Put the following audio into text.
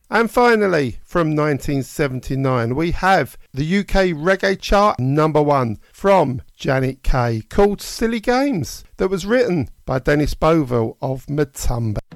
And finally, from 1979, we have the UK Reggae Chart #1 from Janet Kay, called Silly Games, that was written by Dennis Bovell of Matumba.